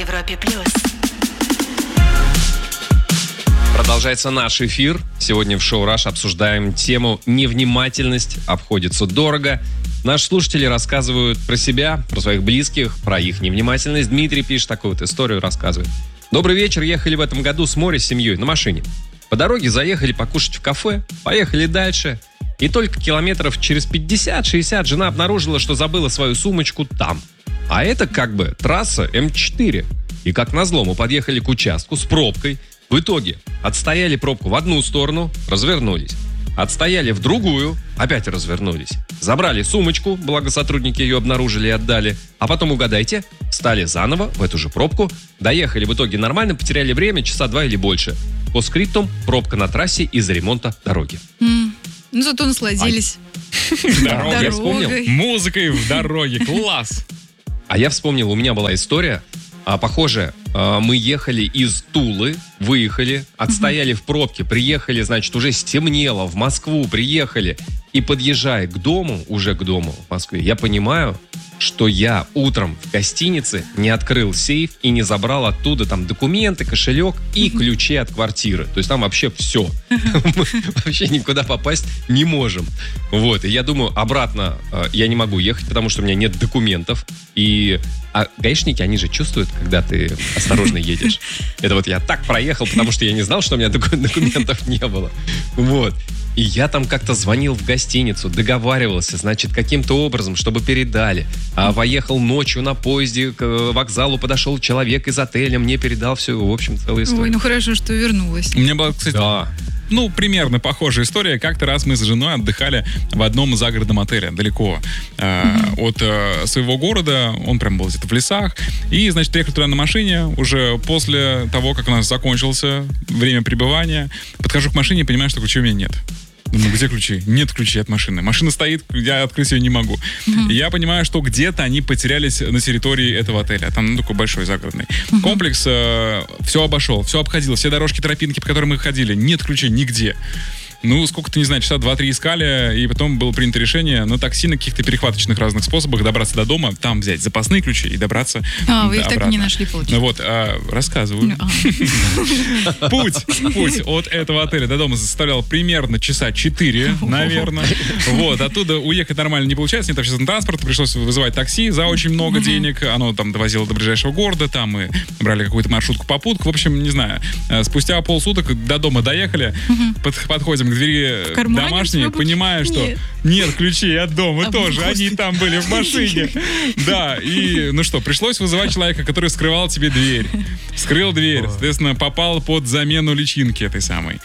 Европе+. Продолжается наш эфир. Сегодня в шоу «Раш» обсуждаем тему «Невнимательность обходится дорого». Наши слушатели рассказывают про себя, про своих близких, про их невнимательность. Дмитрий пишет такую вот историю, рассказывает. Добрый вечер. Ехали в этом году с моря с семьей на машине. По дороге заехали покушать в кафе, поехали дальше. И только километров через 50-60 жена обнаружила, что забыла свою сумочку там. А это как бы трасса М4. И как назло мы подъехали к участку с пробкой. В итоге отстояли пробку в одну сторону, развернулись. Отстояли в другую, опять развернулись. Забрали сумочку, благо сотрудники ее обнаружили и отдали. А потом, угадайте, встали заново в эту же пробку. Доехали в итоге нормально, потеряли время, часа 2 или больше. По скриптум, пробка на трассе из-за ремонта дороги. Ну, зато насладились. Дорога, я вспомнил. Музыкой в дороге, класс. А я вспомнил, у меня была история. Похоже, мы ехали из Тулы, выехали, отстояли в пробке, приехали, значит, уже стемнело, в Москву приехали. И подъезжая к дому, уже к дому в Москве, я понимаю, что я утром в гостинице не открыл сейф и не забрал оттуда там документы, кошелек и ключи от квартиры. То есть там вообще все. Мы вообще никуда попасть не можем. Вот. И я думаю, обратно я не могу ехать, потому что у меня нет документов. А гаишники, они же чувствуют, когда ты осторожно едешь. Это вот я так проехал, потому что я не знал, что у меня документов не было. Вот. И я там как-то звонил в гостиницу, договаривался, значит, каким-то образом, чтобы передали. Поехал ночью на поезде к вокзалу, подошел человек из отеля, мне передал все, в общем, целая история. Ой, ну хорошо, что вернулась. У меня была, кстати, примерно похожая история. Как-то раз мы с женой отдыхали в одном загородном отеле, далеко от своего города. Он прям был где-то в лесах. И, значит, приехали туда на машине. Уже после того, как у нас закончился время пребывания, подхожу к машине и понимаю, что ключей у меня нет. Думаю, где ключи? Нет ключей от машины. Машина стоит, я открыть ее не могу. И я понимаю, что где-то они потерялись на территории этого отеля. Там такой большой загородный комплекс. Все обошел, все обходил, все дорожки, тропинки, по которым мы ходили. Нет ключей нигде. Ну, сколько-то, не знаю, часа 2-3 искали, и потом было принято решение на такси, на каких-то перехваточных разных способах добраться до дома, там взять запасные ключи и добраться вы их так и не нашли, получается. Ну вот, рассказываю. Путь от этого отеля до дома составлял примерно часа 4, наверное. Вот, оттуда уехать нормально не получается, нет общественного транспорта, пришлось вызывать такси за очень много денег, оно там довозило до ближайшего города, там мы брали какую-то маршрутку-попутку, в общем, не знаю. Спустя полсуток до дома доехали, подходим к двери домашней, понимая, что нет ключей от дома тоже, они там были в машине. Да, и ну что, пришлось вызывать человека, который вскрывал тебе дверь. Вскрыл дверь, соответственно, попал под замену личинки этой самой.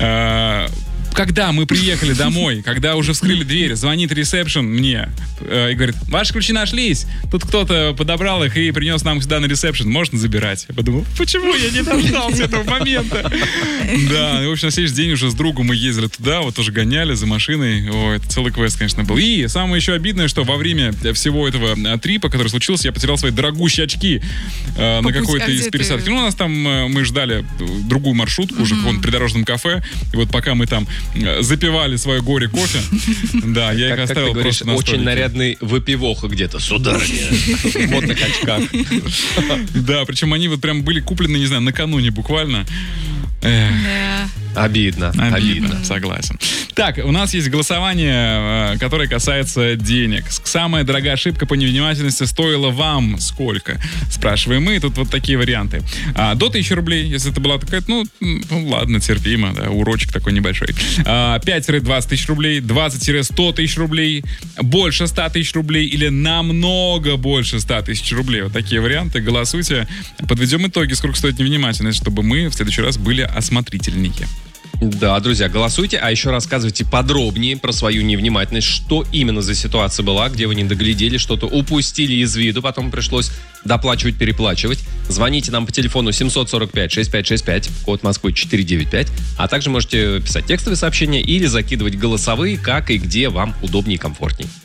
Когда мы приехали домой, когда уже вскрыли дверь, звонит ресепшн мне и говорит: ваши ключи нашлись. Тут кто-то подобрал их и принес нам сюда на ресепшн. Можно забирать? Я подумал, почему я не дождался этого момента? Да, в общем, на следующий день уже с другом мы ездили туда, вот тоже гоняли за машиной. Ой, это целый квест, конечно, был. И самое еще обидное, что во время всего этого трипа, который случился, я потерял свои дорогущие очки на какой-то из пересадки. Ну, у нас там мы ждали другую маршрутку уже в каком-то придорожном кафе. И вот пока мы там запивали свое горе кофе. Да, я их оставил просто на столике. Очень нарядный выпивоха где-то, сударыня, в модных очках. Да, причем они вот прям были куплены, не знаю, накануне буквально. Обидно. Согласен. Так, у нас есть голосование, которое касается денег. Самая дорогая ошибка по невнимательности стоила вам сколько? Спрашиваем мы. Тут вот такие варианты. До 1000 рублей, если это была такая, ну ладно, терпимо, да, урочек такой небольшой. 5-20 тысяч рублей, 20-100 тысяч рублей, больше 100 тысяч рублей или намного больше 100 тысяч рублей. Вот такие варианты. Голосуйте. Подведем итоги, сколько стоит невнимательность, чтобы мы в следующий раз были осмотрительнее. Да, друзья, голосуйте, а еще рассказывайте подробнее про свою невнимательность, что именно за ситуация была, где вы не доглядели, что-то упустили из виду, потом пришлось доплачивать, переплачивать. Звоните нам по телефону 745-6565, код Москвы 495, а также можете писать текстовые сообщения или закидывать голосовые, как и где вам удобнее и комфортнее.